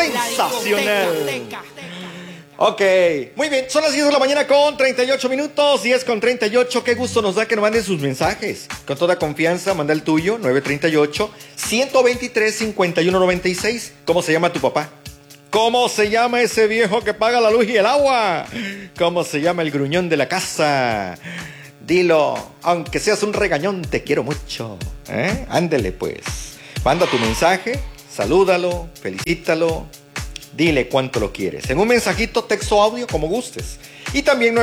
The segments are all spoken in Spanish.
sensacional. Ok, muy bien, son las 10 de la mañana con 38 minutos, 10 con 38, qué gusto nos da que nos manden sus mensajes. Con toda confianza, manda el tuyo, 938-123-5196. ¿Cómo se llama tu papá? ¿Cómo se llama ese viejo que paga la luz y el agua? ¿Cómo se llama el gruñón de la casa? Dilo, aunque seas un regañón, te quiero mucho. Ándele pues, manda tu mensaje, salúdalo, felicítalo. Dile cuánto lo quieres. En un mensajito, texto, audio, como gustes. Y también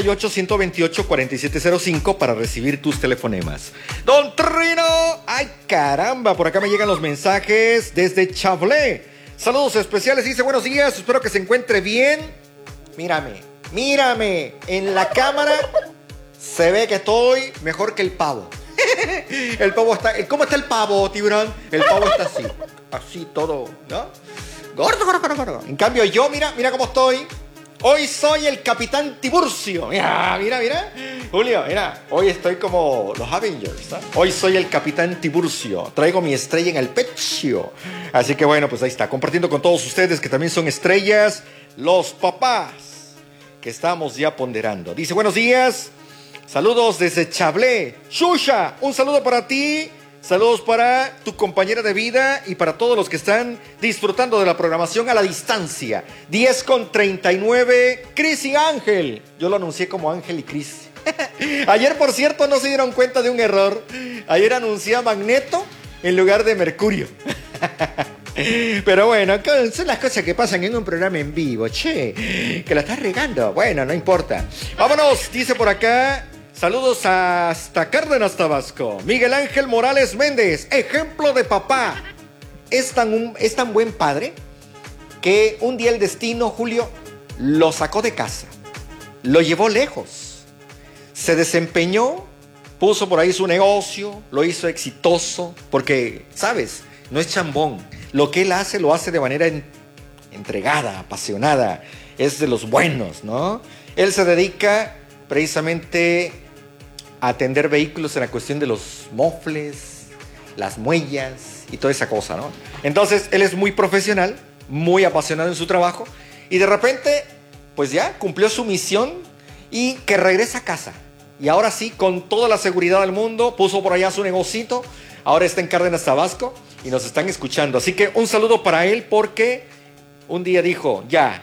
938-128-4705 para recibir tus telefonemas. Don Trino. Ay, caramba. Por acá me llegan los mensajes desde Chablé. Saludos especiales. Dice, buenos días. Espero que se encuentre bien. Mírame. En la cámara se ve que estoy mejor que el pavo. El pavo está... ¿Cómo está el pavo, tiburón? El pavo está así. Así todo, ¿no? Gordo. En cambio yo, mira cómo estoy. Hoy soy el Capitán Tiburcio. Mira. Julio, mira. Hoy estoy como los Avengers, ¿no? Hoy soy el Capitán Tiburcio. Traigo mi estrella en el pecho. Así que bueno, pues ahí está. Compartiendo con todos ustedes que también son estrellas. Los papás que estamos ya ponderando. Dice, buenos días. Saludos desde Chablé. Shusha, un saludo para ti. Saludos para tu compañera de vida y para todos los que están disfrutando de la programación a la distancia. 10 con 39, Cris y Ángel. Yo lo anuncié como Ángel y Cris. Ayer, por cierto, no se dieron cuenta de un error. Ayer anuncié a Magneto en lugar de Mercurio. Pero bueno, son las cosas que pasan en un programa en vivo. Che, que la estás regando. Bueno, no importa. Vámonos, dice por acá. Saludos hasta Cárdenas, Tabasco. Miguel Ángel Morales Méndez, ejemplo de papá. Es tan buen padre que un día el destino, Julio, lo sacó de casa. Lo llevó lejos. Se desempeñó, puso por ahí su negocio, lo hizo exitoso. Porque, ¿sabes? No es chambón. Lo que él hace, lo hace de manera entregada, apasionada. Es de los buenos, ¿no? Él se dedica precisamente atender vehículos en la cuestión de los mofles, las muellas y toda esa cosa, ¿no? Entonces, él es muy profesional, muy apasionado en su trabajo y de repente, pues ya cumplió su misión y que regresa a casa. Y ahora sí, con toda la seguridad del mundo, puso por allá su negocito, ahora está en Cárdenas, Tabasco y nos están escuchando. Así que un saludo para él porque un día dijo, ya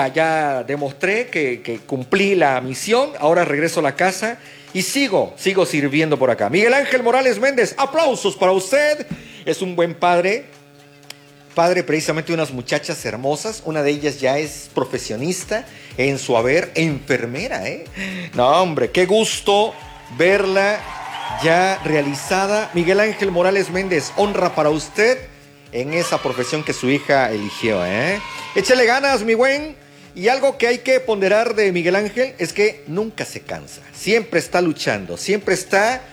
demostré que cumplí la misión, ahora regreso a la casa y sigo sirviendo por acá. Miguel Ángel Morales Méndez, aplausos para usted. Es un buen padre precisamente de unas muchachas hermosas. Una de ellas ya es profesionista en su haber, enfermera, ¿eh? No, hombre, qué gusto verla ya realizada. Miguel Ángel Morales Méndez, honra para usted en esa profesión que su hija eligió, ¿eh? Échale ganas, mi buen. Y algo que hay que ponderar de Miguel Ángel es que nunca se cansa. Siempre está luchando, siempre está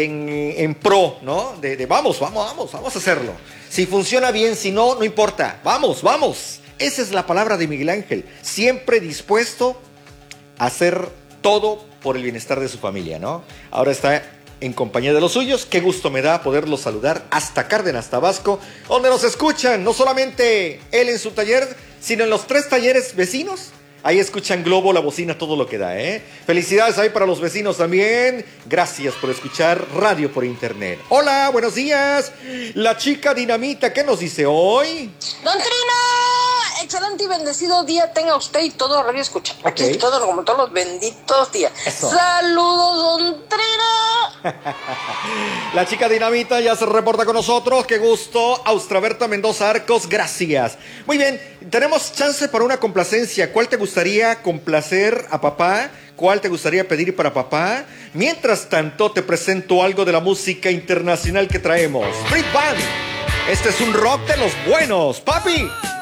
en pro, ¿no? De vamos a hacerlo. Si funciona bien, si no, no importa. Vamos. Esa es la palabra de Miguel Ángel. Siempre dispuesto a hacer todo por el bienestar de su familia, ¿no? Ahora está en compañía de los suyos. Qué gusto me da poderlos saludar hasta Cárdenas, Tabasco, donde nos escuchan, no solamente él en su taller, sino en los 3 talleres vecinos. Ahí escuchan Globo, la bocina, todo lo que da, ¿eh? Felicidades ahí para los vecinos también. Gracias por escuchar radio por internet. Hola, buenos días. La chica Dinamita, ¿qué nos dice hoy? Don Trino, excelente y bendecido día tenga usted y todo radio escucha. Aquí Okay. todo como todos los benditos días. Eso. Saludos, don Trino. La chica Dinamita ya se reporta con nosotros. Qué gusto. Austraberta Mendoza Arcos, gracias. Muy bien, tenemos chance para una complacencia. ¿Cuál te gustaría complacer a papá? ¿Cuál te gustaría pedir para papá? Mientras tanto, te presento algo de la música internacional que traemos. Free Band. Este es un rock de los buenos, papi.